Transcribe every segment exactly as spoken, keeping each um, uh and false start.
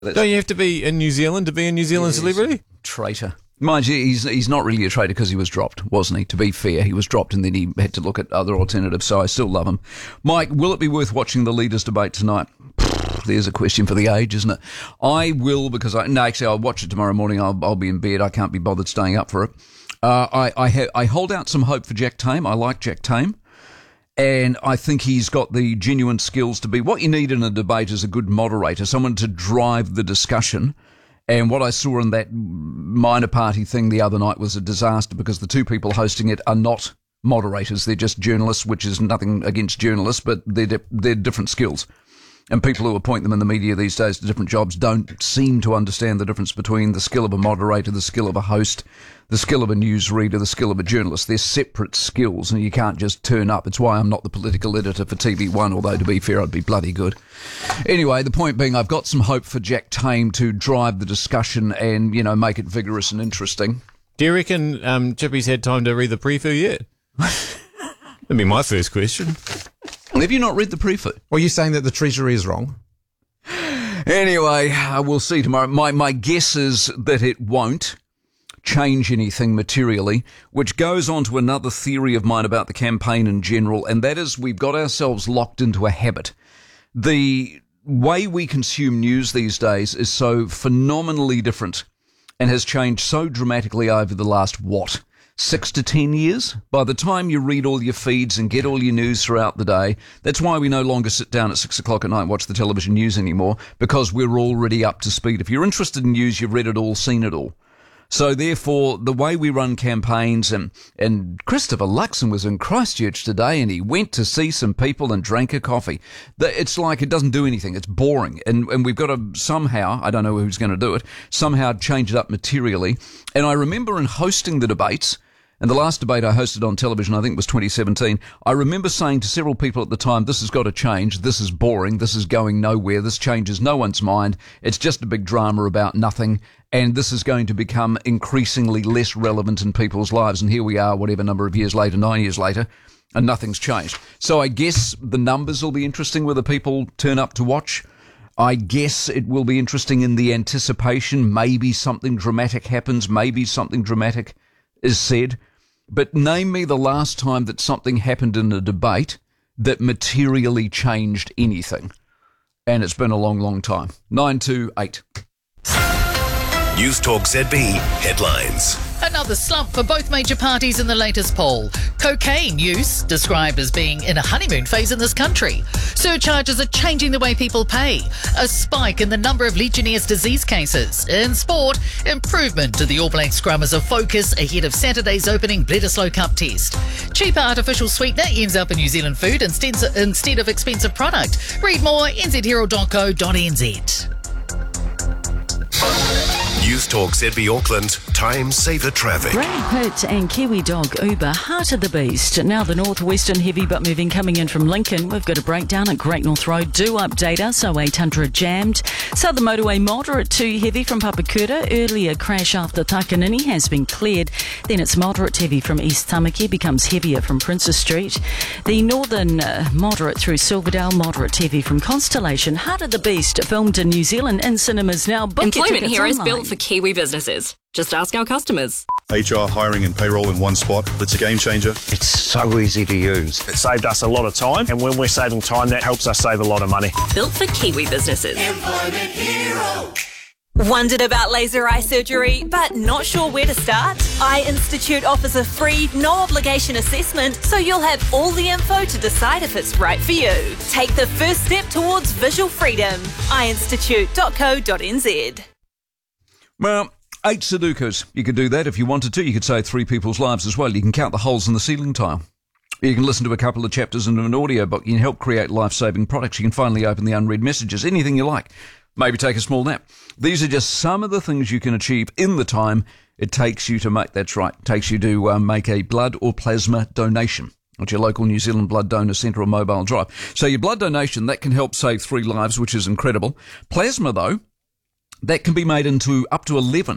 Don't you have to be in New Zealand to be a New Zealand yeah, celebrity? Traitor. Mind you, he's, he's not really a traitor because he was dropped, wasn't he? To be fair, he was dropped and then he had to look at other alternatives, so I still love him. Mike, will it be worth watching the leaders' debate tonight? There's a question for the age, isn't it? I will, because I... No, actually, I'll watch it tomorrow morning. I'll, I'll be in bed. I can't be bothered staying up for it. Uh, I I, ha- I hold out some hope for Jack Tame. I like Jack Tame. And I think he's got the genuine skills to be... What you need in a debate is a good moderator, someone to drive the discussion. And what I saw in that minor party thing the other night was a disaster because the two people hosting it are not moderators. They're just journalists, which is nothing against journalists, but they're, di- they're different skills. And people who appoint them in the media these days to different jobs don't seem to understand the difference between the skill of a moderator, the skill of a host, the skill of a newsreader, the skill of a journalist. They're separate skills, and you can't just turn up. It's why I'm not the political editor for T V one, although to be fair, I'd be bloody good. Anyway, the point being, I've got some hope for Jack Tame to drive the discussion and, you know, make it vigorous and interesting. Do you reckon um, Chippy's had time to read the preview yet? That'd be my first question. Have you not read the preview? Well, you're saying that the Treasury is wrong? Anyway, uh, we'll see tomorrow. My my guess is that it won't change anything materially, which goes on to another theory of mine about the campaign in general, and that is we've got ourselves locked into a habit. The way we consume news these days is so phenomenally different and has changed so dramatically over the last, what, six to ten years? By the time you read all your feeds and get all your news throughout the day, that's why we no longer sit down at six o'clock at night and watch the television news anymore, because we're already up to speed. If you're interested in news, you've read it all, seen it all. So therefore, the way we run campaigns, and, and Christopher Luxon was in Christchurch today and he went to see some people and drank a coffee. It's like it doesn't do anything. It's boring. And, and we've got to somehow, I don't know who's going to do it, somehow change it up materially. And I remember in hosting the debates, and the last debate I hosted on television, I think, was twenty seventeen, I remember saying to several people at the time, this has got to change, this is boring, this is going nowhere, this changes no one's mind, it's just a big drama about nothing, and this is going to become increasingly less relevant in people's lives. And here we are, whatever number of years later, nine years later, and nothing's changed. So I guess the numbers will be interesting whether people turn up to watch. I guess it will be interesting in the anticipation. Maybe something dramatic happens, maybe something dramatic is said. But name me the last time that something happened in a debate that materially changed anything. And it's been a long, long time. nine two eight. News Talk Z B headlines. Another slump for both major parties in the latest poll. Cocaine use described as being in a honeymoon phase in this country. Surcharges are changing the way people pay. A spike in the number of Legionnaire's disease cases. In sport, improvement to the All Black scrum as a focus ahead of Saturday's opening Bledisloe Cup test. Cheaper artificial sweetener ends up in New Zealand food instead of expensive product. Read more n z herald dot co dot n z. News Talk Z B Auckland, time saver traffic. Brad Pitt and Kiwi dog Uber, heart of the beast. Now the northwestern heavy but moving coming in from Lincoln. We've got a breakdown at Great North Road. Do update us, oh eight hundred jammed. Southern motorway moderate to heavy from Papakura. Earlier crash after Takanini has been cleared. Then it's moderate heavy from East Tamaki, becomes heavier from Princess Street. The northern uh, moderate through Silverdale, moderate heavy from Constellation. Heart of the beast, filmed in New Zealand in cinemas now. Book Employment here is online. built for Kiwi businesses. Just ask our customers. H R, hiring and payroll in one spot. It's a game changer. It's so easy to use. It saved us a lot of time, and when we're saving time, that helps us save a lot of money. Built for Kiwi businesses. Employment Hero. Wondered about laser eye surgery, but not sure where to start? Eye Institute offers a free, no-obligation assessment, so you'll have all the info to decide if it's right for you. Take the first step towards visual freedom. eye institute dot co dot n z. Well, eight Sudokus. You could do that if you wanted to. You could save three people's lives as well. You can count the holes in the ceiling tile. You can listen to a couple of chapters in an audiobook. You can help create life-saving products. You can finally open the unread messages. Anything you like. Maybe take a small nap. These are just some of the things you can achieve in the time it takes you to make, that's right, takes you to uh, make a blood or plasma donation at your local New Zealand blood donor centre or mobile drive. So your blood donation, that can help save three lives, which is incredible. Plasma, though, that can be made into up to eleven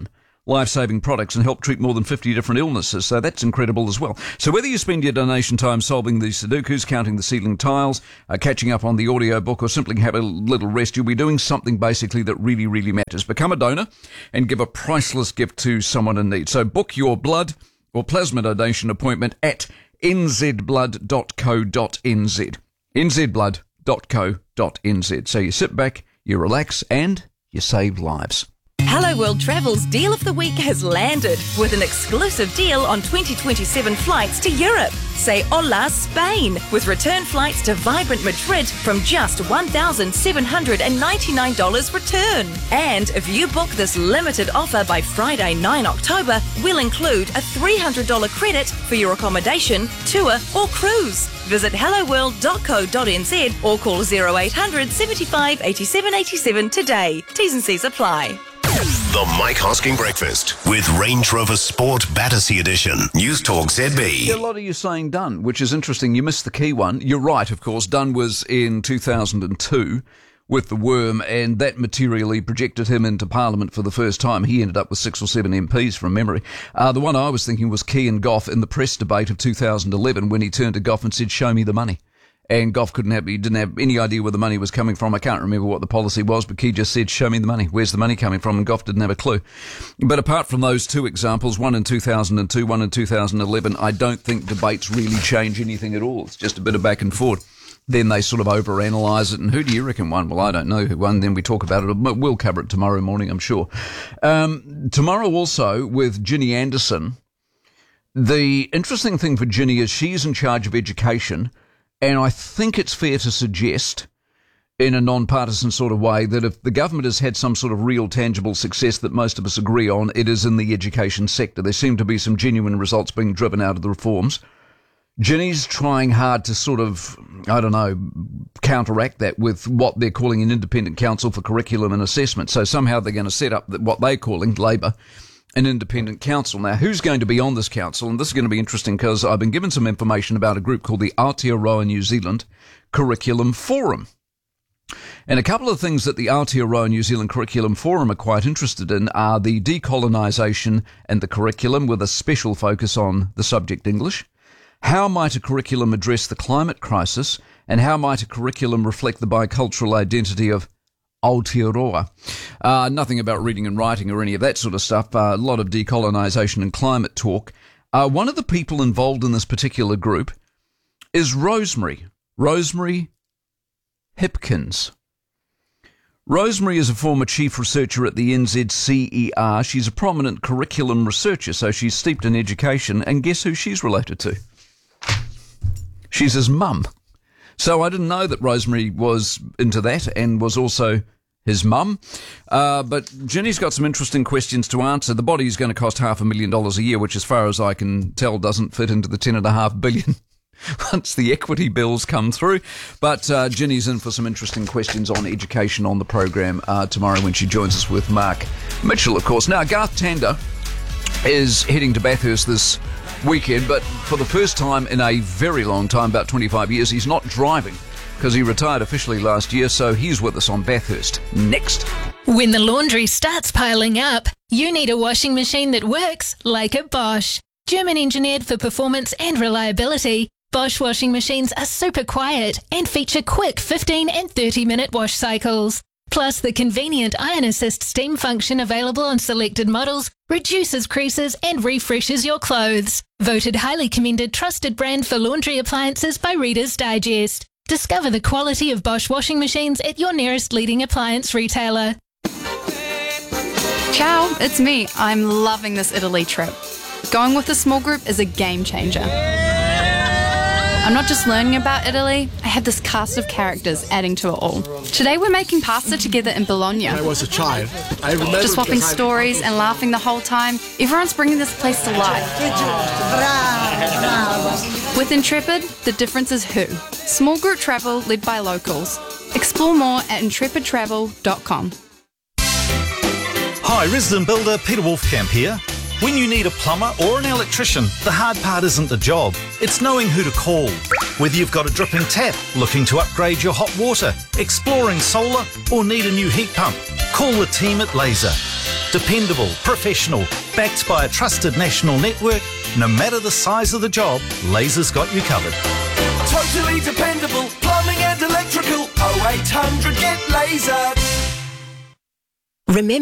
life-saving products and help treat more than fifty different illnesses. So that's incredible as well. So whether you spend your donation time solving these Sudokus, counting the ceiling tiles, uh, catching up on the audio book, or simply have a little rest, you'll be doing something basically that really, really matters. Become a donor and give a priceless gift to someone in need. So book your blood or plasma donation appointment at n z blood dot co dot n z. n z blood dot co dot n z. So you sit back, you relax, and you save lives. Hello World Travel's Deal of the Week has landed with an exclusive deal on twenty twenty-seven flights to Europe. Say hola Spain with return flights to vibrant Madrid from just one thousand seven hundred ninety-nine dollars return. And if you book this limited offer by Friday, the ninth of October, we'll include a three hundred dollars credit for your accommodation, tour or cruise. Visit hello world dot co dot n z or call zero eight hundred seventy-five eighty-seven eighty-seven today. T's and C's apply. The Mike Hosking Breakfast with Range Rover Sport Battersea Edition. News Talk Z B. Yeah, a lot of you saying done, which is interesting. You missed the key one. You're right, of course. Done was in two thousand two with the worm, and that materially projected him into Parliament for the first time. He ended up with six or seven M Ps from memory. Uh, the one I was thinking was Key and Gough in the press debate of two thousand eleven when he turned to Gough and said, "Show me the money." And Gough couldn't have, he didn't have any idea where the money was coming from. I can't remember what the policy was, but Key just said, "Show me the money. Where's the money coming from?" And Gough didn't have a clue. But apart from those two examples, one in two thousand two, one in two thousand eleven, I don't think debates really change anything at all. It's just a bit of back and forth. Then they sort of overanalyse it. And who do you reckon won? Well, I don't know who won. Then we talk about it. We'll cover it tomorrow morning, I'm sure. Um, tomorrow also with Ginny Anderson. The interesting thing for Ginny is she's in charge of education. And I think it's fair to suggest, in a non-partisan sort of way, that if the government has had some sort of real tangible success that most of us agree on, it is in the education sector. There seem to be some genuine results being driven out of the reforms. Ginny's trying hard to sort of, I don't know, counteract that with what they're calling an independent council for curriculum and assessment. So somehow they're going to set up what they're calling, Labor, an independent council. Now, who's going to be on this council? And this is going to be interesting because I've been given some information about a group called the Aotearoa New Zealand Curriculum Forum. And a couple of things that the Aotearoa New Zealand Curriculum Forum are quite interested in are the decolonisation and the curriculum with a special focus on the subject English. How might a curriculum address the climate crisis? And how might a curriculum reflect the bicultural identity of Aotearoa? Uh, nothing about reading and writing or any of that sort of stuff. Uh, a lot of decolonisation and climate talk. Uh, one of the people involved in this particular group is Rosemary. Rosemary Hipkins. Rosemary is a former chief researcher at the N Z C E R. She's a prominent curriculum researcher, so she's steeped in education. And guess who she's related to? She's his mum. So I didn't know that Rosemary was into that and was also his mum. Uh, but Ginny's got some interesting questions to answer. The body is going to cost half a million dollars a year, which as far as I can tell doesn't fit into the ten and a half billion once the equity bills come through. But uh, Ginny's in for some interesting questions on education on the program uh, tomorrow when she joins us with Mark Mitchell, of course. Now, Garth Tander is heading to Bathurst this weekend, but for the first time in a very long time, about twenty-five years, he's not driving because he retired officially last year, so he's with us on Bathurst next. When the laundry starts piling up, you need a washing machine that works like a Bosch. German engineered for performance and reliability, Bosch washing machines are super quiet and feature quick fifteen and thirty minute wash cycles. Plus, the convenient Iron Assist steam function available on selected models reduces creases and refreshes your clothes. Voted highly commended trusted brand for laundry appliances by Reader's Digest. Discover the quality of Bosch washing machines at your nearest leading appliance retailer. Ciao, it's me. I'm loving this Italy trip. Going with a small group is a game changer. I'm not just learning about Italy, I have this cast of characters adding to it all. Today we're making pasta together in Bologna. When I was a child, I remember just swapping stories and laughing the whole time. Everyone's bringing this place to life. With Intrepid, the difference is who. Small group travel led by locals. Explore more at intrepid travel dot com. Hi, resident builder Peter Wolfcamp here. When you need a plumber or an electrician, the hard part isn't the job, it's knowing who to call. Whether you've got a dripping tap, looking to upgrade your hot water, exploring solar, or need a new heat pump, call the team at Laser. Dependable, professional, backed by a trusted national network. No matter the size of the job, Laser's got you covered. Totally dependable, plumbing and electrical. oh eight hundred get Laser. Remember